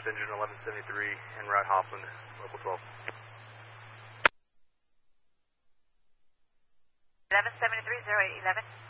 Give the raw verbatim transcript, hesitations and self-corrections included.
with engine eleven seventy-three en route Hopland, local twelve. eleven seventy-three, zero eight eleven.